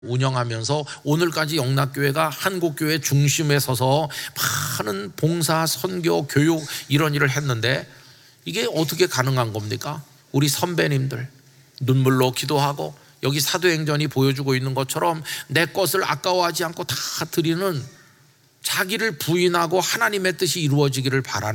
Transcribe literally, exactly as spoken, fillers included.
운영하면서 오늘까지 영락교회가 한국교회 중심에 서서 많은 봉사, 선교, 교육 이런 일을 했는데 이게 어떻게 가능한 겁니까? 우리 선배님들 눈물로 기도하고 여기 사도행전이 보여주고 있는 것처럼 내 것을 아까워하지 않고 다 드리는, 자기를 부인하고 하나님의 뜻이 이루어지기를 바라는